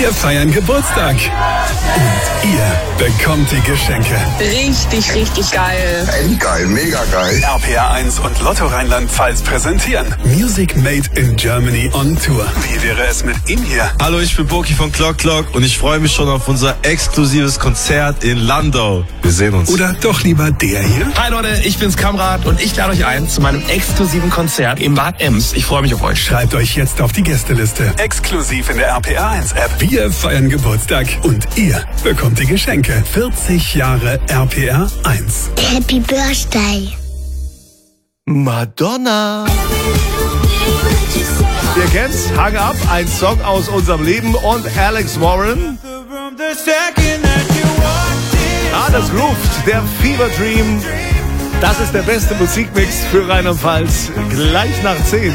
Wir feiern Geburtstag. Und ihr bekommt die Geschenke. Richtig, richtig geil. Endgeil, mega geil. RPR1 und Lotto Rheinland-Pfalz präsentieren Music Made in Germany on Tour. Wie wäre es mit ihm hier? Hallo, ich bin Boki von Clock Clock und ich freue mich schon auf unser exklusives Konzert in Landau. Wir sehen uns. Oder doch lieber der hier? Hi Leute, ich bin's Kamrat und ich lade euch ein zu meinem exklusiven Konzert im Bad Ems. Ich freue mich auf euch. Schreibt euch jetzt auf die Gästeliste. Exklusiv in der RPR1-App. Wir feiern Geburtstag und ihr bekommt die Geschenke. 40 Jahre RPR1. Happy Birthday. Madonna. Ihr kennt's, Hang Up, ein Song aus unserem Leben und Alex Warren. Das ruft, der Fever Dream. Das ist der beste Musikmix für Rheinland-Pfalz. Gleich nach 10.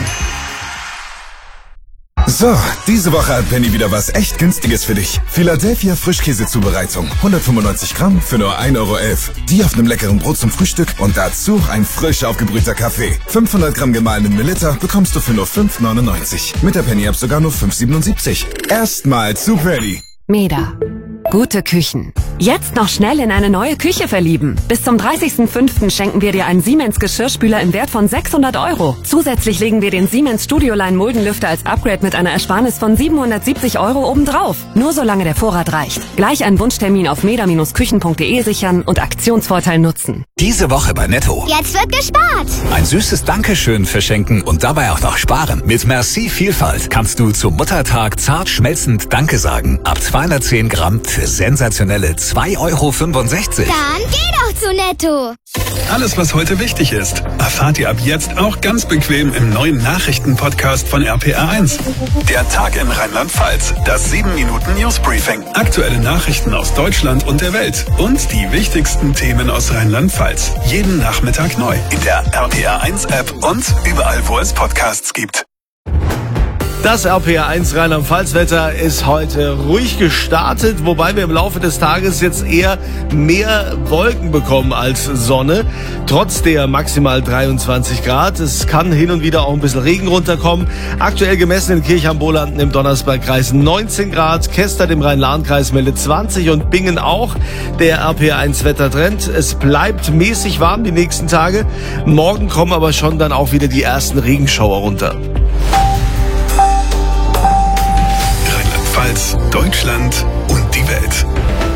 So, diese Woche hat Penny wieder was echt Günstiges für dich. Philadelphia Frischkäsezubereitung. 195 Gramm für nur 1,11 €. Die auf einem leckeren Brot zum Frühstück und dazu ein frisch aufgebrühter Kaffee. 500 Gramm gemahlenen Melitta bekommst du für nur 5,99 €. Mit der Penny-App sogar nur 5,77 €. Erstmal zu Penny. Meda. Gute Küchen. Jetzt noch schnell in eine neue Küche verlieben. Bis zum 30.05. schenken wir dir einen Siemens Geschirrspüler im Wert von 600 €. Zusätzlich legen wir den Siemens Studioline Muldenlüfter als Upgrade mit einer Ersparnis von 770 € obendrauf. Nur solange der Vorrat reicht. Gleich einen Wunschtermin auf meda-küchen.de sichern und Aktionsvorteil nutzen. Diese Woche bei Netto. Jetzt wird gespart. Ein süßes Dankeschön verschenken und dabei auch noch sparen. Mit Merci Vielfalt kannst du zum Muttertag zart schmelzend Danke sagen. Ab 210 Gramm für sensationelle 2,65 €. Dann geh doch zu Netto. Alles, was heute wichtig ist, erfahrt ihr ab jetzt auch ganz bequem im neuen Nachrichtenpodcast von RPR1. Der Tag in Rheinland-Pfalz. Das 7-Minuten-News-Briefing. Aktuelle Nachrichten aus Deutschland und der Welt. Und die wichtigsten Themen aus Rheinland-Pfalz. Jeden Nachmittag neu. In der RPR1-App und überall, wo es Podcasts gibt. Das RPR1 Rheinland-Pfalz-Wetter ist heute ruhig gestartet, wobei wir im Laufe des Tages jetzt eher mehr Wolken bekommen als Sonne. Trotz der maximal 23 Grad. Es kann hin und wieder auch ein bisschen Regen runterkommen. Aktuell gemessen in Kirchheim-Bolanden im Donnersbergkreis 19 Grad, Kestert im Rhein-Lahn-Kreis meldet 20 und Bingen auch. Der RPR1-Wettertrend. Es bleibt mäßig warm die nächsten Tage. Morgen kommen aber schon dann auch wieder die ersten Regenschauer runter. Deutschland und die Welt.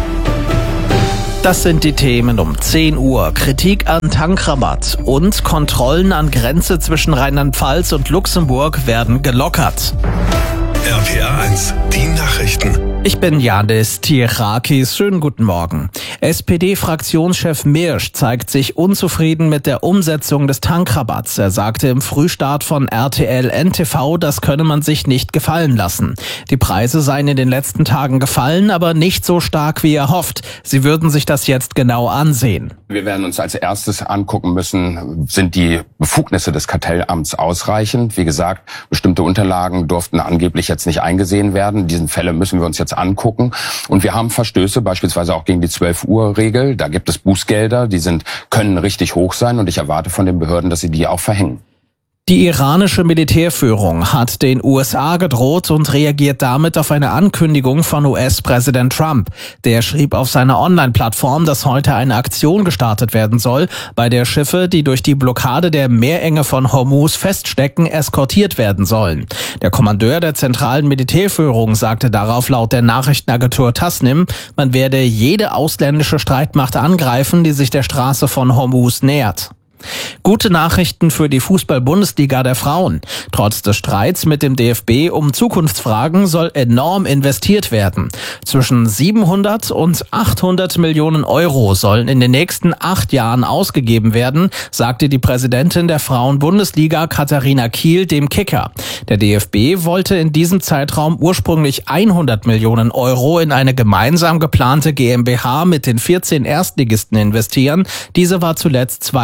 Das sind die Themen um 10 Uhr. Kritik an Tankrabatt und Kontrollen an Grenze zwischen Rheinland-Pfalz und Luxemburg werden gelockert. RPR1, die Nachrichten. Ich bin Janis Tirakis. Schönen guten Morgen. SPD-Fraktionschef Mirsch zeigt sich unzufrieden mit der Umsetzung des Tankrabatts. Er sagte im Frühstart von RTL NTV, das könne man sich nicht gefallen lassen. Die Preise seien in den letzten Tagen gefallen, aber nicht so stark, wie er hofft. Sie würden sich das jetzt genau ansehen. Wir werden uns als erstes angucken müssen, sind die Befugnisse des Kartellamts ausreichend? Wie gesagt, bestimmte Unterlagen durften angeblich jetzt nicht eingesehen werden. Diese Fälle müssen wir uns jetzt angucken. Und wir haben Verstöße, beispielsweise auch gegen die 12-Uhr-Regel. Da gibt es Bußgelder, können richtig hoch sein und ich erwarte von den Behörden, dass sie die auch verhängen. Die iranische Militärführung hat den USA gedroht und reagiert damit auf eine Ankündigung von US-Präsident Trump. Der schrieb auf seiner Online-Plattform, dass heute eine Aktion gestartet werden soll, bei der Schiffe, die durch die Blockade der Meerenge von Hormuz feststecken, eskortiert werden sollen. Der Kommandeur der zentralen Militärführung sagte darauf laut der Nachrichtenagentur Tasnim, man werde jede ausländische Streitmacht angreifen, die sich der Straße von Hormuz nähert. Gute Nachrichten für die Fußball-Bundesliga der Frauen. Trotz des Streits mit dem DFB um Zukunftsfragen soll enorm investiert werden. Zwischen 700 und 800 Millionen Euro sollen in den nächsten 8 Jahren ausgegeben werden, sagte die Präsidentin der Frauen-Bundesliga Katharina Kiel dem Kicker. Der DFB wollte in diesem Zeitraum ursprünglich 100 Millionen Euro in eine gemeinsam geplante GmbH mit den 14 Erstligisten investieren. Diese war zuletzt zweimal geplant.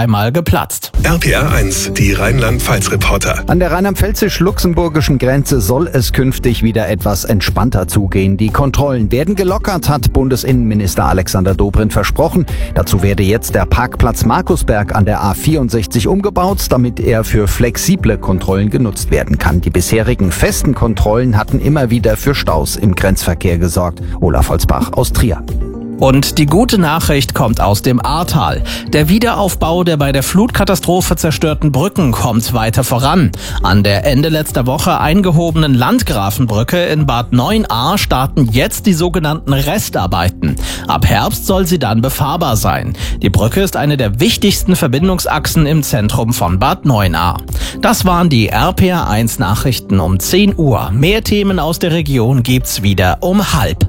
geplatzt. RPR 1, die Rheinland-Pfalz-Reporter. An der rheinland-pfälzisch-luxemburgischen Grenze soll es künftig wieder etwas entspannter zugehen. Die Kontrollen werden gelockert, hat Bundesinnenminister Alexander Dobrindt versprochen. Dazu werde jetzt der Parkplatz Markusberg an der A64 umgebaut, damit er für flexible Kontrollen genutzt werden kann. Die bisherigen festen Kontrollen hatten immer wieder für Staus im Grenzverkehr gesorgt. Olaf Holzbach aus Trier. Und die gute Nachricht kommt aus dem Ahrtal. Der Wiederaufbau der bei der Flutkatastrophe zerstörten Brücken kommt weiter voran. An der Ende letzter Woche eingehobenen Landgrafenbrücke in Bad Neuenahr starten jetzt die sogenannten Restarbeiten. Ab Herbst soll sie dann befahrbar sein. Die Brücke ist eine der wichtigsten Verbindungsachsen im Zentrum von Bad Neuenahr. Das waren die RPR 1 Nachrichten um 10 Uhr. Mehr Themen aus der Region gibt's wieder um 12:30.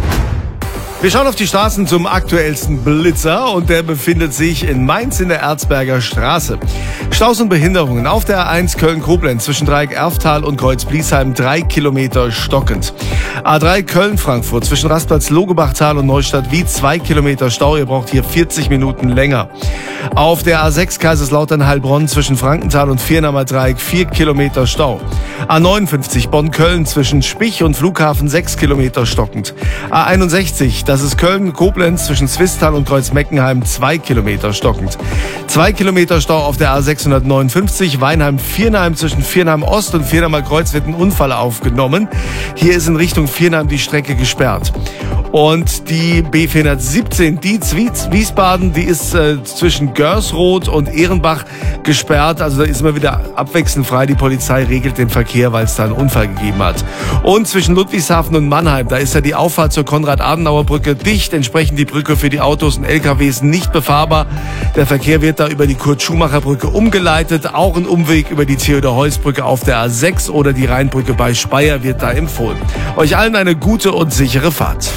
Wir schauen auf die Straßen zum aktuellsten Blitzer und der befindet sich in Mainz in der Erzberger Straße. Staus und Behinderungen auf der A1 Köln-Koblenz zwischen Dreieck Erftal und Kreuz-Bliesheim 3 Kilometer stockend. A3 Köln-Frankfurt zwischen Rastplatz-Logebachtal und Neustadt-Wied 2 Kilometer Stau. Ihr braucht hier 40 Minuten länger. Auf der A6 Kaiserslautern-Heilbronn zwischen Frankenthal und Viernahmer Dreieck 4 Kilometer Stau. A59 Bonn-Köln zwischen Spich und Flughafen 6 Kilometer stockend. A61, das ist Köln-Koblenz zwischen Zwistal und Kreuzmeckenheim 2 Kilometer stockend. 2 Kilometer Stau auf der A659 Weinheim-Viernheim zwischen Viernheim-Ost und Viernheimer Kreuz wird ein Unfall aufgenommen. Hier ist in Richtung Viernheim die Strecke gesperrt. Und die B417 Dietz-Wiesbaden, die ist zwischen Görsroth und Ehrenbach gesperrt. Also da ist immer wieder abwechselnd frei. Die Polizei regelt den Verkehr, weil es da einen Unfall gegeben hat. Und zwischen Ludwigshafen und Mannheim, da ist ja die Auffahrt zur Konrad-Adenauer-Brücke dicht. Entsprechend die Brücke für die Autos und LKWs nicht befahrbar. Der Verkehr wird da über die Kurt-Schumacher-Brücke umgeleitet. Auch ein Umweg über die Theodor-Heuss-Brücke auf der A6 oder die Rheinbrücke bei Speyer wird da empfohlen. Euch allen eine gute und sichere Fahrt.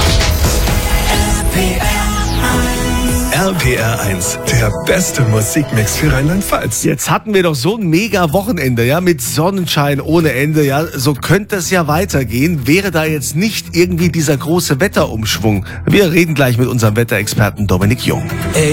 RPR 1, der beste Musikmix für Rheinland-Pfalz. Jetzt hatten wir doch so ein mega Wochenende, ja, mit Sonnenschein ohne Ende, ja. So könnte es ja weitergehen, wäre da jetzt nicht irgendwie dieser große Wetterumschwung. Wir reden gleich mit unserem Wetterexperten Dominik Jung.